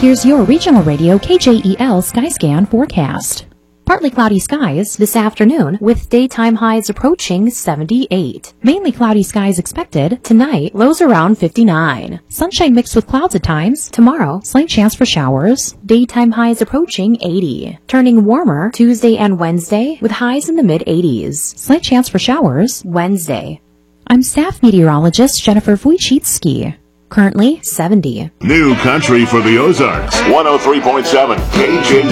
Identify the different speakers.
Speaker 1: Here's your regional radio KJEL Skyscan forecast. Partly cloudy skies this afternoon with daytime highs approaching 78. Mainly cloudy skies expected. Tonight, lows around 59. Sunshine mixed with clouds at times. Tomorrow, slight chance for showers. Daytime highs approaching 80. Turning warmer Tuesday and Wednesday with highs in the mid-80s. Slight chance for showers Wednesday. I'm staff meteorologist Jennifer Wojcicki. Currently 70.
Speaker 2: New country for the Ozarks. 103.7 KJEL.